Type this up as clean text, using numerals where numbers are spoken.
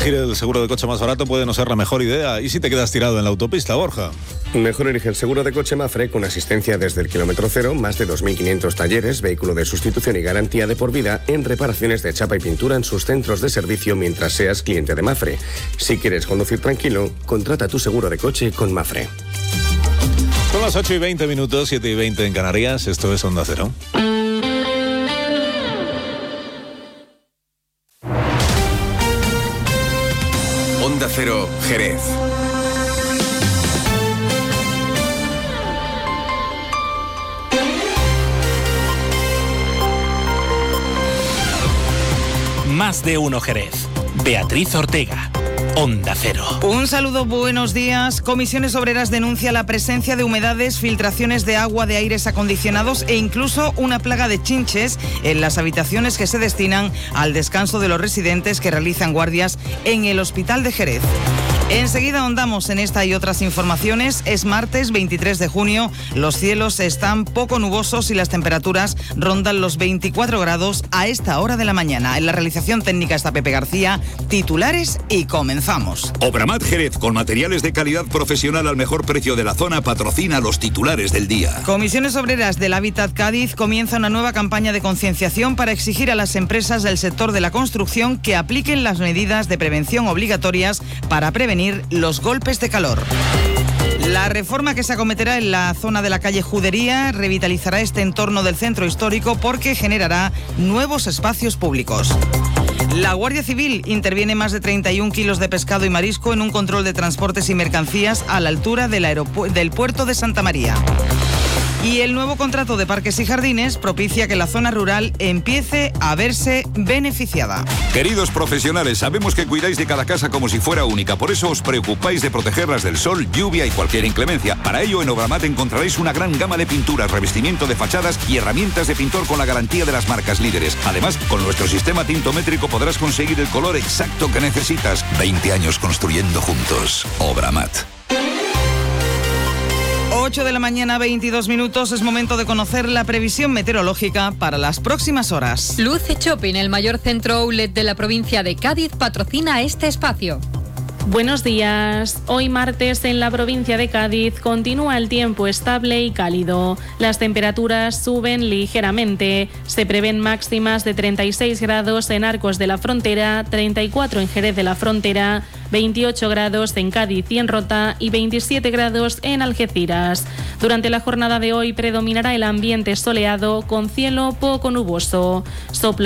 Elegir el seguro de coche más barato puede no ser la mejor idea. ¿Y si te quedas tirado en la autopista, Borja? Mejor elige el seguro de coche Mapfre con asistencia desde el kilómetro cero, más de 2.500 talleres, vehículo de sustitución y garantía de por vida en reparaciones de chapa y pintura en sus centros de servicio mientras seas cliente de Mapfre. Si quieres conducir tranquilo, contrata tu seguro de coche con Mapfre. Son las 8:20, 7:20 en Canarias. Esto es Onda Cero. Onda Cero, Jerez. Más de uno Jerez. Beatriz Ortega. Onda Cero. Un saludo, buenos días. Comisiones Obreras denuncia la presencia de humedades, filtraciones de agua de aires acondicionados e incluso una plaga de chinches en las habitaciones que se destinan al descanso de los residentes que realizan guardias en el Hospital de Jerez. Enseguida ahondamos en esta y otras informaciones. Es martes 23 de junio, los cielos están poco nubosos y las temperaturas rondan los 24 grados a esta hora de la mañana. En la realización técnica está Pepe García, titulares y comenzamos. Obramat Jerez, con materiales de calidad profesional al mejor precio de la zona, patrocina los titulares del día. Comisiones Obreras del Hábitat Cádiz comienza una nueva campaña de concienciación para exigir a las empresas del sector de la construcción que apliquen las medidas de prevención obligatorias para prevenir los golpes de calor. La reforma que se acometerá en la zona de la calle Judería revitalizará este entorno del centro histórico porque generará nuevos espacios públicos. La Guardia Civil interviene más de 31 kilos de pescado y marisco en un control de transportes y mercancías a la altura del puerto de Santa María. Y el nuevo contrato de parques y jardines propicia que la zona rural empiece a verse beneficiada. Queridos profesionales, sabemos que cuidáis de cada casa como si fuera única, por eso os preocupáis de protegerlas del sol, lluvia y cualquier inclemencia. Para ello, en Obramat encontraréis una gran gama de pinturas, revestimiento de fachadas y herramientas de pintor con la garantía de las marcas líderes. Además, con nuestro sistema tintométrico podrás conseguir el color exacto que necesitas. 20 años construyendo juntos. Obramat. 8 de la mañana, 22 minutos, es momento de conocer la previsión meteorológica para las próximas horas. Luce Shopping, el mayor centro outlet de la provincia de Cádiz, patrocina este espacio. Buenos días. Hoy martes en la provincia de Cádiz continúa el tiempo estable y cálido. Las temperaturas suben ligeramente. Se prevén máximas de 36 grados en Arcos de la Frontera, 34 en Jerez de la Frontera, 28 grados en Cádiz y en Rota y 27 grados en Algeciras. Durante la jornada de hoy predominará el ambiente soleado con cielo poco nuboso. Sopla